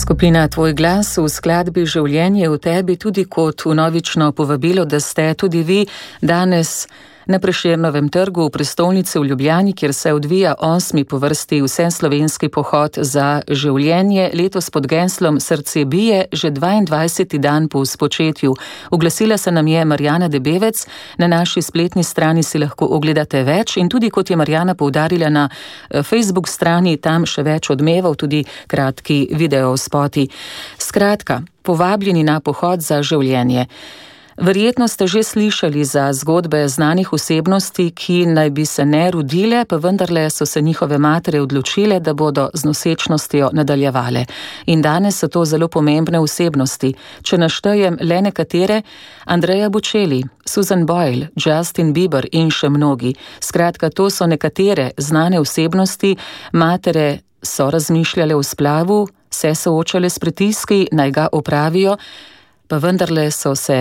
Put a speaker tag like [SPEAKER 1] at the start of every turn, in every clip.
[SPEAKER 1] Skupina Tvoj glas v skladbi Življenje v tebi tudi kot vnovično povabilo, da ste tudi vi danes na Prešernovem trgu v prestolnici v Ljubljani, kjer se odvija 8. po vrsti vseslovenski pohod za življenje, letos pod geslom Srce bije, že 22. dan po spočetju. Oglasila se nam je Marjana Debevec, na naši spletni strani si lahko ogledate več in tudi, kot je Marjana poudarila na Facebook strani, tam še več odmevov, tudi kratki videospoti. Skratka, povabljeni na pohod za življenje. Verjetno ste že slišali za zgodbe znanih osebnosti, ki naj bi se ne rodile, pa vendarle so se njihove matere odločile, da bodo z nosečnostjo nadaljevale. In danes so to zelo pomembne osebnosti. Če naštejem le nekatere, Andrea Bocelli, Susan Boyle, Justin Bieber in še mnogi. Skratka, to so nekatere znane osebnosti. Matere so razmišljale o splavu, se soočale s pritiski, naj ga opravijo, pa vendarle so se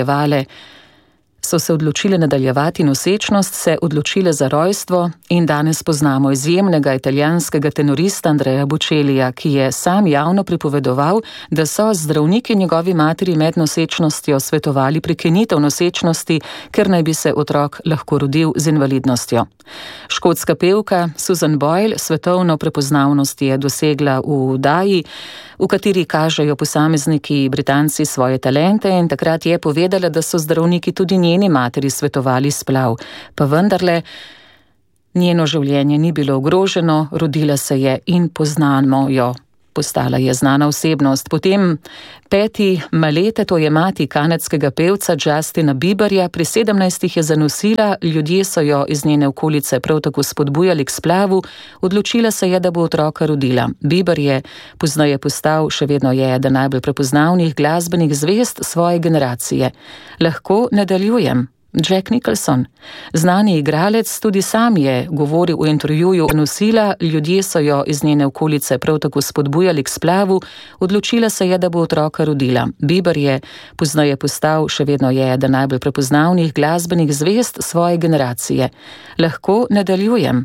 [SPEAKER 1] odločile nadaljevati nosečnost, se odločile za rojstvo in danes poznamo izjemnega italijanskega tenorista Andrea Bocellija, ki je sam javno pripovedoval, da so zdravniki njegovi materi med nosečnostjo svetovali prekinitev nosečnosti, ker naj bi se otrok lahko rodil z invalidnostjo. Škotska pevka Susan Boyle svetovno prepoznavnost je dosegla v oddaji, v kateri kažejo posamezniki Britanci svoje talente, in takrat je povedala, da so zdravniki tudi njeni materi svetovali splav. Pa vendarle njeno življenje ni bilo ogroženo, rodila se je in poznamo jo. Postala je znana osebnost. Potem Patti Malete, to je mati kanadskega pevca Justina Bieberja, pri 17 je zanosila, ljudje so jo iz njene okolice prav tako spodbujali k splavu, odločila se je, da bo otroka rodila. Bieber je pozneje postal, še vedno je eden najbolj prepoznavnih glasbenih zvezd svoje generacije. Lahko nadaljujem. Jack Nicholson, znani igralec, tudi sam je govoril v intervjuju, nosila, ljudje so jo iz njene okolice prav tako spodbujali k splavu, odločila se je, da bo otroka rodila. Bieber je pozneje postal, še vedno je eden najbolj prepoznavnih glasbenih zvezd svoje generacije. Lahko nadaljujem.